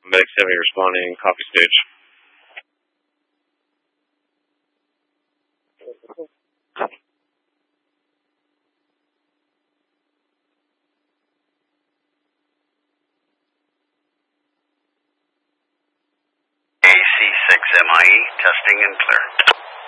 Medic 70 responding, copy stage. AC6 MIE, testing and clear.